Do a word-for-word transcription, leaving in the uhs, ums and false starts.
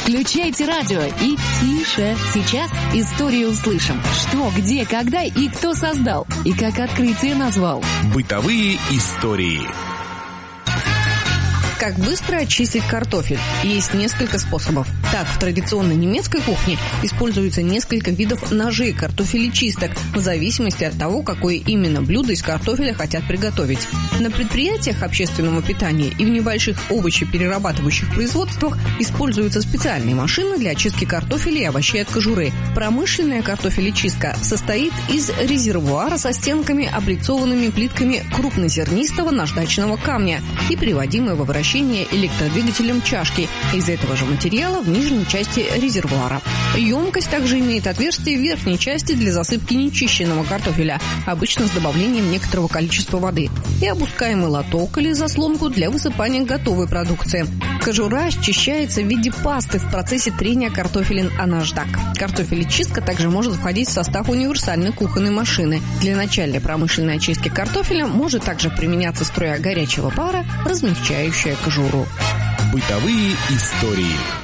Включайте радио и тише. Сейчас историю услышим. Что, где, когда и кто создал. И как открытие назвал. Бытовые истории. Как быстро очистить картофель? Есть несколько способов. Так, в традиционной немецкой кухне используется несколько видов ножей картофелечисток в зависимости от того, какое именно блюдо из картофеля хотят приготовить. На предприятиях общественного питания и в небольших овощеперерабатывающих производствах используются специальные машины для очистки картофеля и овощей от кожуры. Промышленная картофелечистка состоит из резервуара со стенками, облицованными плитками крупнозернистого наждачного камня и приводимой во вращение электродвигателем чашки из этого же материала в нижней части резервуара. Емкость также имеет отверстие в верхней части для засыпки нечищенного картофеля, обычно с добавлением некоторого количества воды, и опускаемый лоток или заслонку для высыпания готовой продукции. Кожура очищается в виде пасты в процессе трения картофелин о наждак. Картофелечистка также может входить в состав универсальной кухонной машины. Для начальной промышленной очистки картофеля может также применяться струя горячего пара, размягчающая кожуру. Бытовые истории.